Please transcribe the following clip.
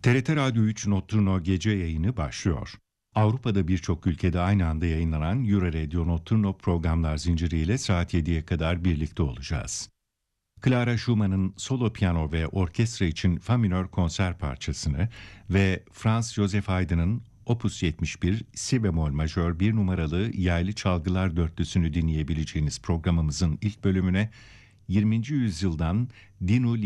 TRT Radyo 3 Notturno gece yayını başlıyor. Avrupa'da birçok ülkede aynı anda yayınlanan Euro Notturno programlar zinciriyle saat 7'ye kadar birlikte olacağız. Clara Schumann'ın solo piyano ve orkestra için Fa minör konser parçasını ve Franz Joseph Haydn'ın Opus 71 Si bemol majör 1 numaralı yaylı çalgılar dörtlüsünü dinleyebileceğiniz programımızın ilk bölümüne 20. yüzyıldan Dinu